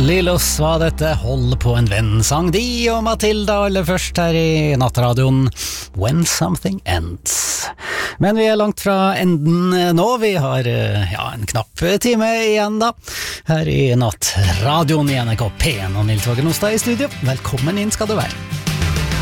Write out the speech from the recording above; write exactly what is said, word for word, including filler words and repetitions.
Lillos var dette, hold på en venn, sang de og Matilda aller først her i nattradioen When Something Ends. Men vi er langt fra enden nå, vi har ja, en knapp time igjen da, her i nattradioen i N R K P en og Nils Vågen Ostad i studio. Velkommen inn skal du være.